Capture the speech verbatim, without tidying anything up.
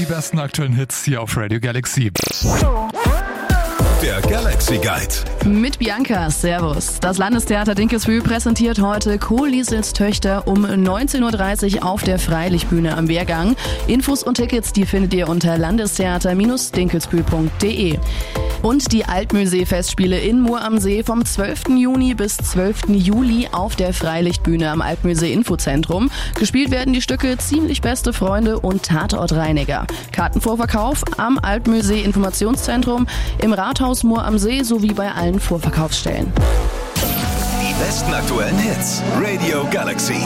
besten aktuellen Hits hier auf Radio Galaxy. Der Galaxy Guide. Mit Bianca, Servus. Das Landestheater Dinkelsbühl präsentiert heute Kohl-Liesels Töchter um neunzehn Uhr dreißig auf der Freilichtbühne am Wehrgang. Infos und Tickets, die findet ihr unter landestheater dinkelsbühl punkt de. Und die Altmühlsee-Festspiele in Mur am See vom zwölften Juni bis zwölften Juli auf der Freilichtbühne am Altmühlsee-Infozentrum. Gespielt werden die Stücke Ziemlich beste Freunde und Tatortreiniger. Kartenvorverkauf am Altmühlsee-Informationszentrum, im Rathaus Mur am See sowie bei allen Vorverkaufsstellen. Die besten aktuellen Hits. Radio Galaxy.